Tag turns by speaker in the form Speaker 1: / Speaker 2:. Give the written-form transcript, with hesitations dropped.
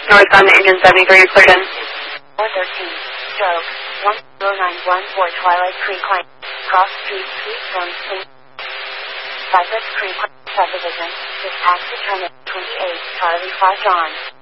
Speaker 1: Northbound Engine 73, you're cleared in.
Speaker 2: 413, stroke, 10914 Twilight Creek Lane, Cross Street, Sweet Zone, Cypress Creek Subdivision, dispatch to terminal 28, Charlie 5 John.